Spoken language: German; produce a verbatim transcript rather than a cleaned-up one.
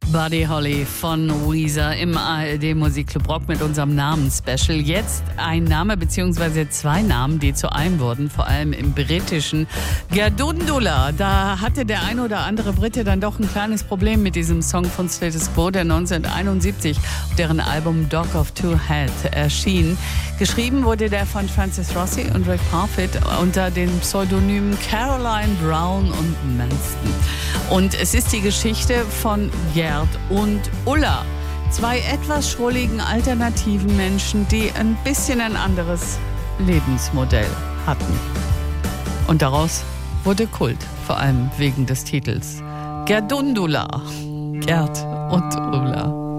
Buddy Holly von Weezer im A R D Musikclub Rock mit unserem Namen-Special. Jetzt ein Name bzw. zwei Namen, die zu einem wurden, vor allem im britischen. Gerdundula, da hatte der ein oder andere Brite dann doch ein kleines Problem mit diesem Song von Status Quo, der neunzehnhunderteinundsiebzig auf deren Album Dog of Two Head erschien. Geschrieben wurde der von Francis Rossi und Rick Parfitt unter den Pseudonymen Caroline Brown und Manston. Und es ist die Geschichte von Gerd und Ulla, zwei etwas schrulligen alternativen Menschen, die ein bisschen ein anderes Lebensmodell hatten. Und daraus wurde Kult, vor allem wegen des Titels. Gerdundula, Gerd und Ulla.